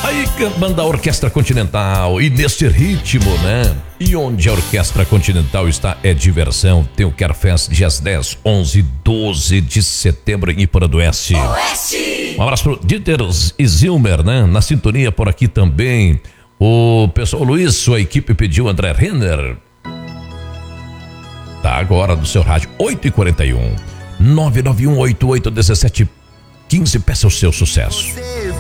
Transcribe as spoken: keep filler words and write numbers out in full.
Aí banda Orquestra Continental, e nesse ritmo, né? E onde a Orquestra Continental está é diversão. Tem o Carfest dias dez, onze, doze de setembro em Iporã do Oeste. Oeste. Um abraço pro Dieter e Zilmer, né? Na sintonia por aqui também. O pessoal Luiz, sua equipe pediu André Renner. Tá agora no seu rádio, oito e quarenta e um. nove nove um oito oito um sete um cinco, peça o seu sucesso.